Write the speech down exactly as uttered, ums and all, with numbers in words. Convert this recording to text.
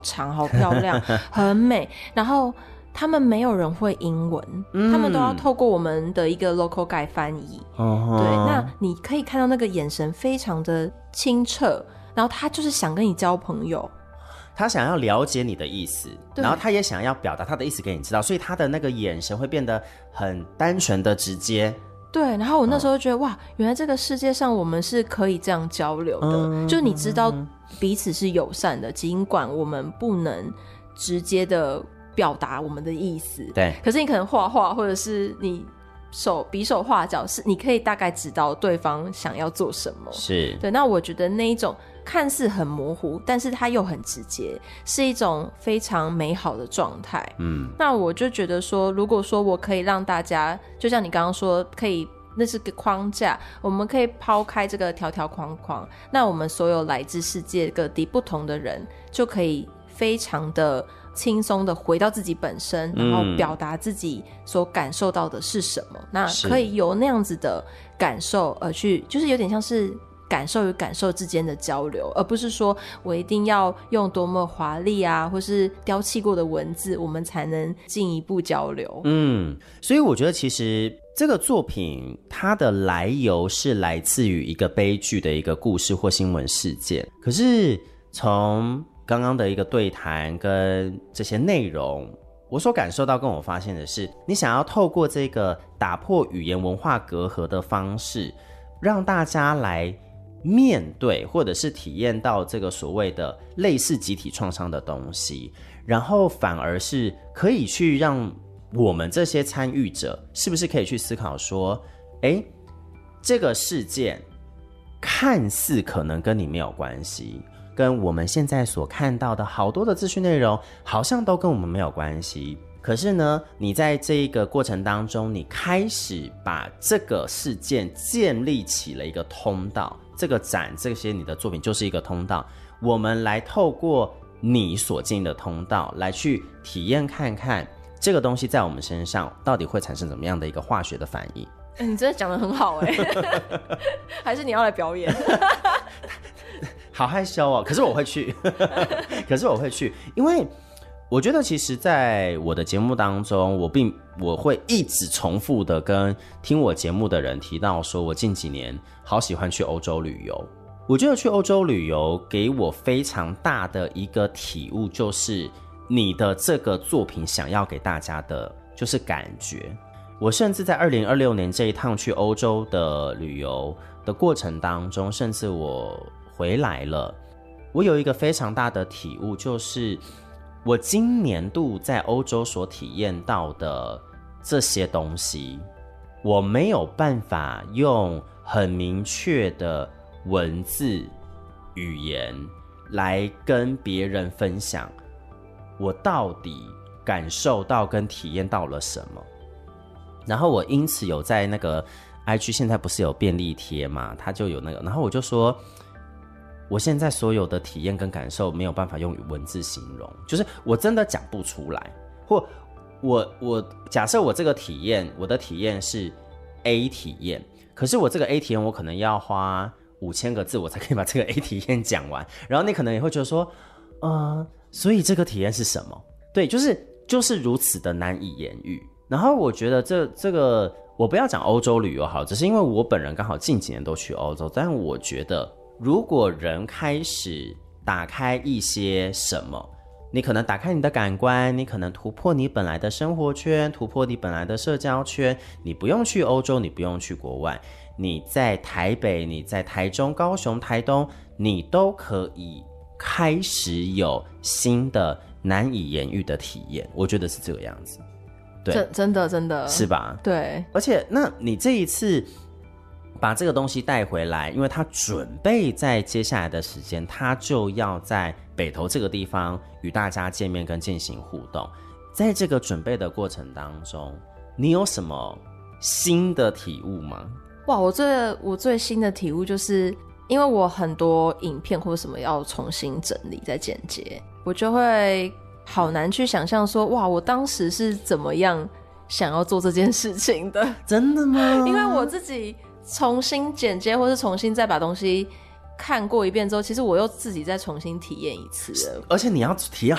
长好漂亮很美，然后他们没有人会英文、嗯、他们都要透过我们的一个 local guide 翻译、uh-huh. 对，那你可以看到那个眼神非常的清澈，然后他就是想跟你交朋友， 他想要了解你的意思，然后他也想要表达他的意思给你知道，所以他的那个眼神会变得很单纯的直接。 对，然后我那时候就觉得、哦、哇，原来这个世界上我们是可以这样交流的、嗯、就是你知道彼此是友善的，尽管我们不能直接的表达我们的意思， 对， 可是你可能画画或者是你手比手画脚，是你可以大概知道对方想要做什么， 是对。那我觉得那一种看似很模糊但是它又很直接，是一种非常美好的状态。嗯，那我就觉得说，如果说我可以让大家就像你刚刚说可以，那是个框架，我们可以抛开这个条条框框，那我们所有来自世界各地不同的人就可以非常的轻松的回到自己本身，然后表达自己所感受到的是什么、嗯、那可以由那样子的感受而去，就是有点像是感受与感受之间的交流，而不是说我一定要用多么华丽啊或是雕砌过的文字我们才能进一步交流。 嗯，所以我觉得其实这个作品它的来由是来自于一个悲剧的一个故事或新闻事件，可是从刚刚的一个对谈跟这些内容，我所感受到跟我发现的是，你想要透过这个打破语言文化隔阂的方式，让大家来面对或者是体验到这个所谓的类似集体创伤的东西，然后反而是可以去让我们这些参与者是不是可以去思考说，诶，这个事件看似可能跟你没有关系，跟我们现在所看到的好多的资讯内容好像都跟我们没有关系，可是呢你在这个过程当中，你开始把这个事件建立起了一个通道，这个展这些你的作品就是一个通道，我们来透过你所进的通道来去体验看看这个东西在我们身上到底会产生怎么样的一个化学的反应。 欸、你真的讲得很好哎、欸，还是你要来表演？ 好害羞哦，可是我会去可是我会去，因为我觉得其实在我的节目当中，我并我会一直重复的跟听我节目的人提到说，我近几年好喜欢去欧洲旅游。我觉得去欧洲旅游给我非常大的一个体悟，就是你的这个作品想要给大家的就是感觉。我甚至在二零二六年这一趟去欧洲的旅游的过程当中，甚至我回来了，我有一个非常大的体悟，就是我今年度在欧洲所体验到的这些东西，我没有办法用很明确的文字语言来跟别人分享我到底感受到跟体验到了什么。然后我因此有在那个 I G 现在不是有便利贴嘛，它就有那个，然后我就说我现在所有的体验跟感受没有办法用文字形容，就是我真的讲不出来，或我我假设我这个体验，我的体验是 A 体验，可是我这个 A 体验我可能要花五千个字我才可以把这个 A 体验讲完，然后你可能也会觉得说呃，所以这个体验是什么？对，就是就是如此的难以言喻。然后我觉得这这个我不要讲欧洲旅游好，只是因为我本人刚好近几年都去欧洲，但我觉得如果人开始打开一些什么，你可能打开你的感官，你可能突破你本来的生活圈，突破你本来的社交圈，你不用去欧洲，你不用去国外，你在台北，你在台中、高雄、台东，你都可以开始有新的难以言喻的体验。我觉得是这个样子。对， 真真的真的是吧？ 对， 而且那你这一次把这个东西带回来，因为他准备在接下来的时间，他就要在北投这个地方与大家见面跟进行互动。在这个准备的过程当中，你有什么新的体悟吗？ 哇，我最我最新的体悟就是，因为我很多影片或者什么要重新整理再剪接，我就会好难去想象说，哇，我当时是怎么样想要做这件事情的。 真的吗？ 因为我自己重新剪接或是重新再把东西看过一遍之后，其实我又自己再重新体验一次了。 而且你要体验